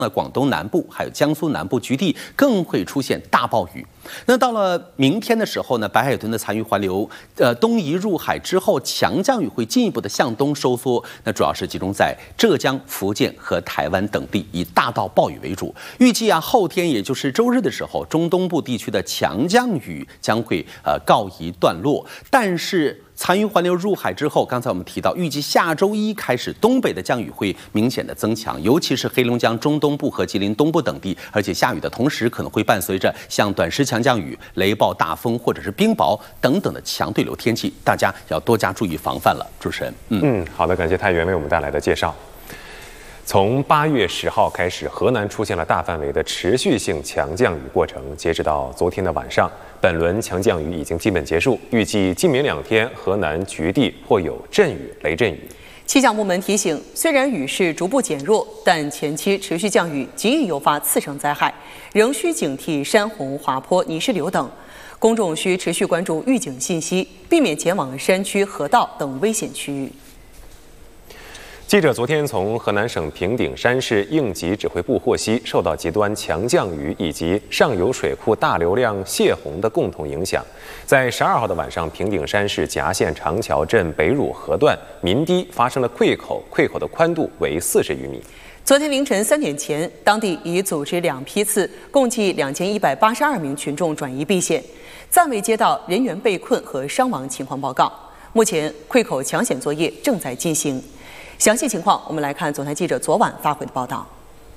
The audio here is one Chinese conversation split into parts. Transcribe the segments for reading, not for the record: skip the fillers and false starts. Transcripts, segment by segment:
那广东南部还有江苏南部局地更会出现大暴雨。那到了明天的时候呢，白海豚的残余环流东移入海之后，强降雨会进一步的向东收缩，那主要是集中在浙江、福建和台湾等地，以大到暴雨为主。预计后天也就是周日的时候，中东部地区的强降雨将会告一段落，但是残余环流入海之后，刚才我们提到，预计下周一开始，东北的降雨会明显的增强，尤其是黑龙江中东部和吉林东部等地，而且下雨的同时，可能会伴随着像短时强降雨、雷暴大风或者是冰雹等等的强对流天气，大家要多加注意防范了。主持人， 好的，感谢太原为我们带来的介绍。从8月10号开始，河南出现了大范围的持续性强降雨过程。截止到昨天的晚上，本轮强降雨已经基本结束。预计今明2天，河南局地或有阵雨、雷阵雨。 气象部门提醒，虽然雨势逐步减弱，但前期持续降雨极易诱发次生灾害，仍需警惕山洪、滑坡、泥石流等。公众需持续关注预警信息，避免前往山区、河道等危险区域。 记者昨天从河南省平顶山市应急指挥部获悉，受到极端强降雨以及上游水库大流量泄洪的共同影响，在12号的晚上，平顶山市夹县长桥镇北汝河段民堤发生了溃口，溃口的宽度为40余米。 昨天凌晨3点前，当地已组织2批次，共计2182名群众转移避险，暂未接到人员被困和伤亡情况报告。目前，溃口抢险作业正在进行。详细情况，我们来看总台记者昨晚发回的报道。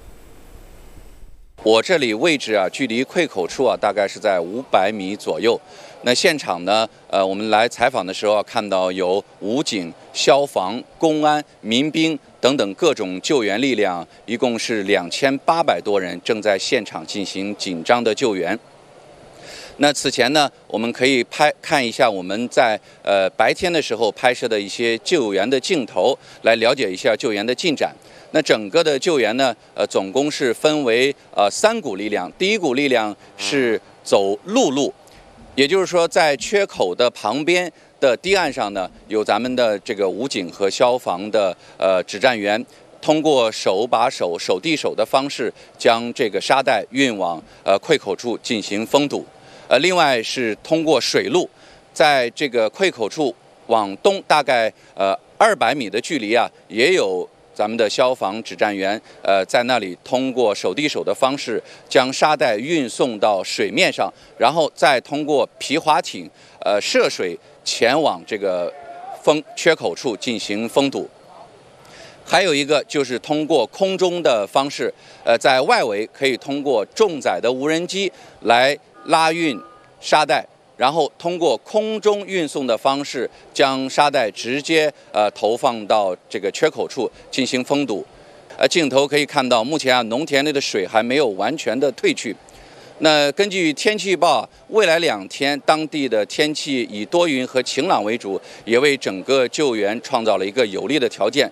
我这里位置距离溃口处大概是在500米左右。那现场呢，我们来采访的时候看到有武警、消防、公安、民兵等等各种救援力量，一共是2800多人正在现场进行紧张的救援。那此前呢，我们可以看一下我们在白天的时候拍摄的一些救援的镜头，来了解一下救援的进展。那整个的救援呢，总共是分为3股力量。第一股力量是走陆路，也就是说在缺口的旁边的堤岸上呢，有咱们的这个武警和消防的指战员。通过手把手、手递手的方式，将这个沙袋运往溃口处进行封堵。另外是通过水路，在这个溃口处往东大概200米的距离也有咱们的消防指战员在那里通过手递手的方式将沙袋运送到水面上，然后再通过皮划艇涉水前往这个缺口处进行封堵。还有一个就是通过空中的方式，在外围可以通过重载的无人机来拉运沙袋，然后通过空中运送的方式将沙袋直接投放到这个缺口处进行封堵。镜头可以看到，目前农田里的水还没有完全的退去。那根据天气预报，未来2天当地的天气以多云和晴朗为主，也为整个救援创造了一个有利的条件。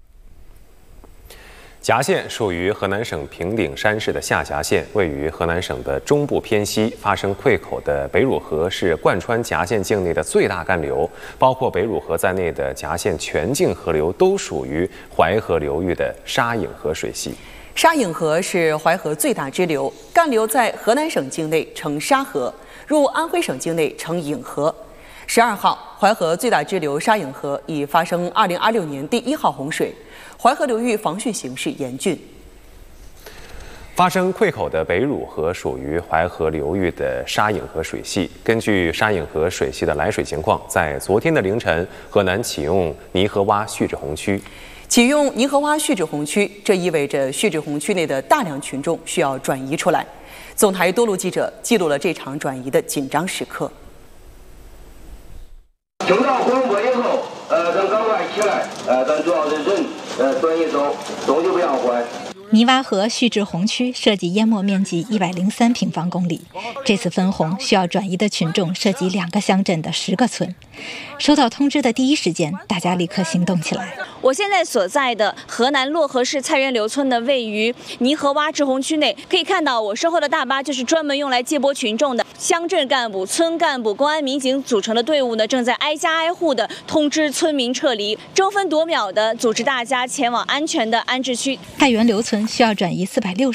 夹县属于河南省平顶山市的下辖县，位于河南省的中部偏西。发生溃口的北汝河是贯穿夹县境内的最大干流，包括北汝河在内的夹县全境河流都属于淮河流域的沙颍河水系。 沙颍河是淮河最大支流，干流在河南省境内称沙河，入安徽省境内称颍河。12号，淮河最大支流沙颍河已发生2026年第1号洪水，淮河流域防汛形势严峻。 发生溃口的北汝河属于淮河流域的沙颍河水系。根据沙颍河水系的来水情况，在昨天的凌晨，河南启用泥河洼蓄滞洪区。 启用泥河洼蓄滞洪区，这意味着蓄滞洪区内的大量群众需要转移出来。总台多路记者记录了这场转移的紧张时刻。 听到广播以后，咱赶快起来，咱主要的人，转移走，动就不要换。 泥洼河蓄滞洪区涉及淹没面积103平方公里，这次分洪需要转移的群众涉及2个乡镇的10个村。 收到通知的第一时间，大家立刻行动起来。 我现在所在的河南漯河市菜园刘村呢，位于泥河洼滞洪区内。可以看到，我身后的大巴就是专门用来接驳群众的。乡镇干部、村干部、公安民警组成的队伍呢，正在挨家挨户的通知村民撤离，争分夺秒的组织大家前往安全的安置区。 菜园刘村需要转移460